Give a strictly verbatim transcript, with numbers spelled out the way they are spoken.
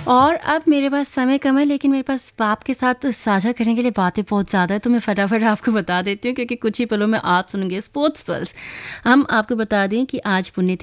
और अब मेरे पास समय कम है, लेकिन मेरे पास बाप के साथ साझा करने के लिए बातें बहुत ज़्यादा है, तो मैं फटाफट आपको बता देती हूँ क्योंकि कुछ ही पलों में आप सुनेंगे स्पोर्ट्स पल्स। हम आपको बता दें कि आज पुण्य